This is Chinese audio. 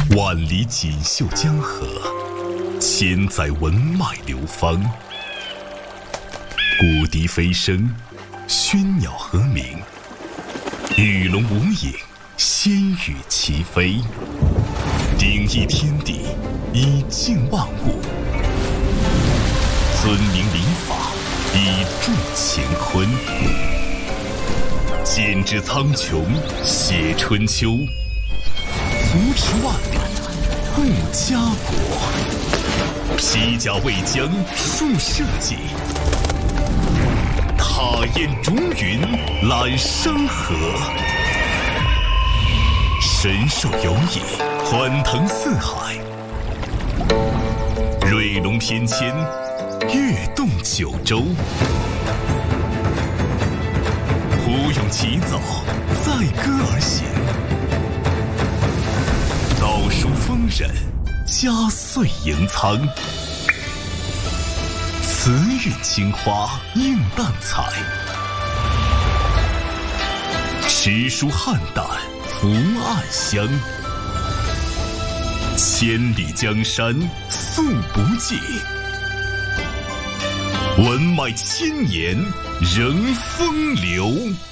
万里锦绣江河，千载文脉流芳。古笛飞声，喧鸟和鸣，与龙无影，仙羽齐飞。鼎益天地，以静万物；尊明礼法，以助乾坤。剪纸苍穹，写春秋；扶持万里，护家国。披甲为将，树社稷；踏烟逐云，揽山河。神兽游弋，欢腾四海；瑞龙翩跹，跃动九州。胡勇起早，载歌而行；道书丰稔，家岁盈仓。慈韵青花，映淡彩；诗书汉淡，福暗香。千里江山，素不尽；文脉千年，仍风流。